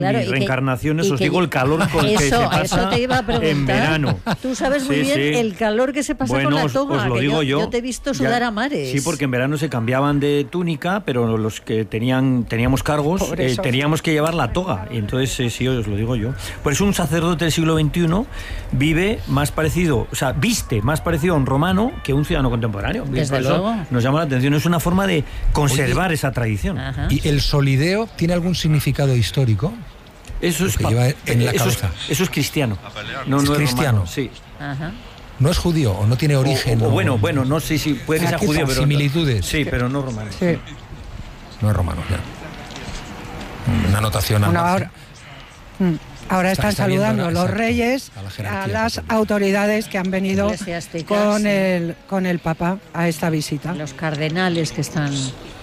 Claro, mi reencarnación, os digo el calor con el que se pasa eso te iba a preguntar. En verano. Tú sabes muy bien el calor que se pasa con la toga. Os lo digo yo te he visto sudar a mares. Sí, porque en verano se cambiaban de túnica, pero los que teníamos cargos teníamos que llevar la toga. Y entonces, sí, os lo digo yo. Por eso un sacerdote del siglo XXI viste más parecido a un romano que un ciudadano contemporáneo. Desde luego. Nos llama la atención. Es una forma de conservar esa tradición. Ajá. ¿Y el solideo tiene algún significado histórico? Eso es, eso es cristiano. No es cristiano. Sí. Ajá. ¿No es judío o no tiene origen? Bueno, no sé si puede que sea judío, pero similitudes. Sí, pero no romano. Sí. No es romano, ya. Una anotación. Ahora están saludando los reyes a las autoridades que han venido con el Papa a esta visita. Los cardenales que están.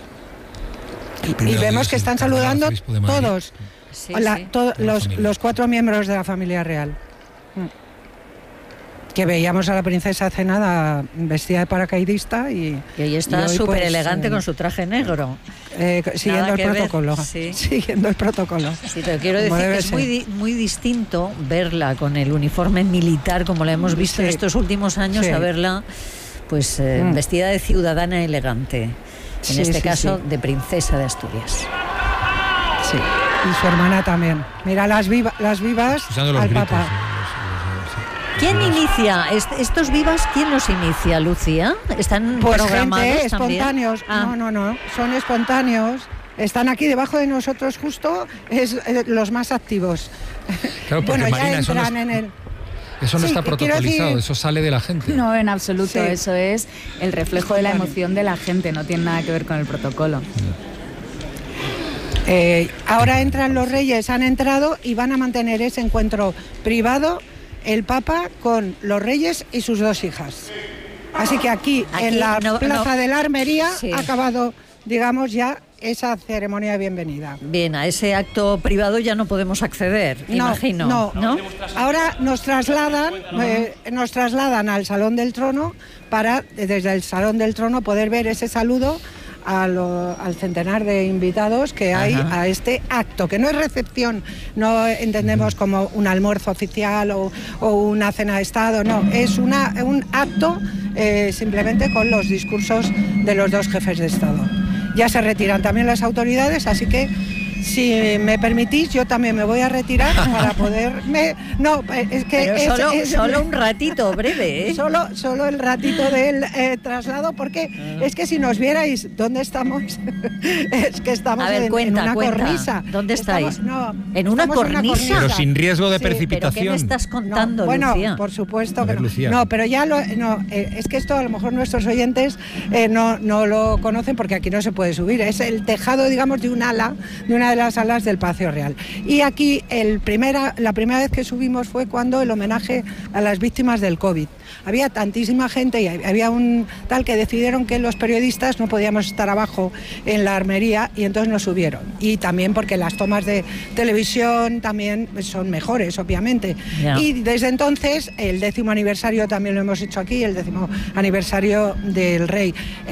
Y vemos que están saludando todos. Sí, los 4 miembros de la familia real. Que veíamos a la princesa cenada vestida de paracaidista y hoy está súper elegante con su traje negro. Siguiendo el protocolo. Sí. Siguiendo el protocolo. Sí, pero quiero decir que es muy distinto verla con el uniforme militar como la hemos visto en estos últimos años a verla pues vestida de ciudadana elegante. En este caso de princesa de Asturias. Sí. Y su hermana también. Mira las vivas al Papa. ¿Quién inicia estos vivas? ¿Quién los inicia, Lucía? ¿Están programados gente, espontáneos. No, son espontáneos. Están aquí debajo de nosotros justo, los más activos. Claro, porque bueno, Marina, ya entran en el... Eso no está protocolizado, eso sale de la gente. No, en absoluto, eso es el reflejo de la emoción de la gente, no tiene nada que ver con el protocolo. Ahora entran los reyes, han entrado y van a mantener ese encuentro privado el Papa con los reyes y sus 2 hijas. Así que aquí en la plaza de la Armería ha acabado, digamos, ya esa ceremonia de bienvenida. Bien, a ese acto privado ya no podemos acceder, imagino. No. Ahora nos trasladan al Salón del Trono para, desde el Salón del Trono, poder ver ese saludo al centenar de invitados que hay a este acto, que no es recepción, no entendemos como un almuerzo oficial o una cena de Estado, no, es un acto simplemente con los discursos de los 2 jefes de Estado. Ya se retiran también las autoridades, así que si me permitís, yo también me voy a retirar para poderme... No, es que... Pero solo un ratito breve, ¿eh? Solo el ratito del traslado, porque es que si nos vierais dónde estamos, es que estamos en una cornisa. ¿Dónde estáis? ¿En una cornisa? Pero sin riesgo de precipitación. ¿Pero qué me estás contando, Lucía? Bueno, por supuesto que no. No, pero ya es que esto a lo mejor nuestros oyentes no lo conocen porque aquí no se puede subir. Es el tejado, digamos, de una de las alas del Palacio Real. Y aquí la primera vez que subimos fue cuando el homenaje a las víctimas del COVID. Había tantísima gente y había un tal que decidieron que los periodistas no podíamos estar abajo en la armería y entonces nos subieron. Y también porque las tomas de televisión también son mejores, obviamente. Yeah. Y desde entonces, el 10º aniversario también lo hemos hecho aquí, el 10º aniversario del rey,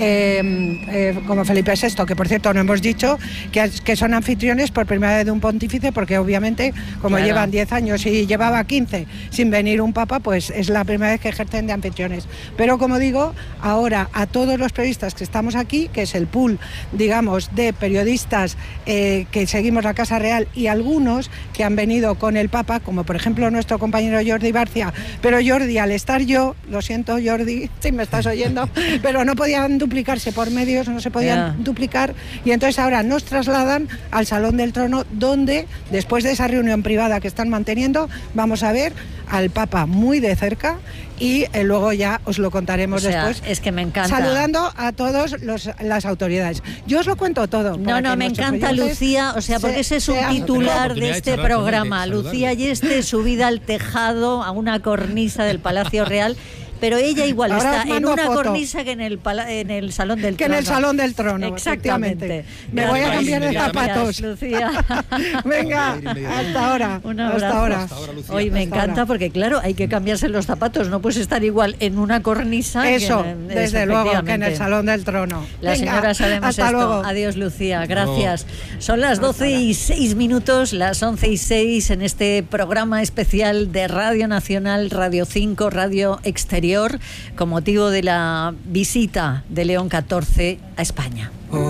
como Felipe VI, que por cierto no hemos dicho que son anfitriones por primera vez de un pontífice, porque obviamente como llevan 10 años y llevaba 15 sin venir un papa, pues es la primera vez que ejercen de anfitriones. Pero como digo, ahora a todos los periodistas que estamos aquí, que es el pool, digamos, de periodistas que seguimos la Casa Real, y algunos que han venido con el Papa, como por ejemplo nuestro compañero Jordi Barcia, pero Jordi, al estar yo, lo siento Jordi, si me estás oyendo, pero no podían duplicarse por medios, no se podían duplicar, y entonces ahora nos trasladan al Salón del Trono, donde después de esa reunión privada que están manteniendo, vamos a ver al Papa muy de cerca y luego ya os lo contaremos después. Es que me encanta. Saludando a todas las autoridades. Yo os lo cuento todo. No, me encanta Lucía, porque ese es un titular de este programa. Lucía Yeste subida al tejado, a una cornisa del Palacio Real. pero ella igual Ahora está en una cornisa que en el Salón del Trono. Que en el Salón del Trono, exactamente. Me voy a cambiar de zapatos. Lucía. Venga, hasta ahora. Un abrazo. Hasta ahora. Hoy me encanta porque, claro, hay que cambiarse los zapatos. No puedes estar igual en una cornisa. Eso, desde luego, que en el Salón del Trono. La señora sabemos hasta esto. Luego. Adiós, Lucía. Gracias. Son las 12:06, las 11:06 en este programa especial de Radio Nacional, Radio 5, Radio Exterior, con motivo de la visita de León XIV a España.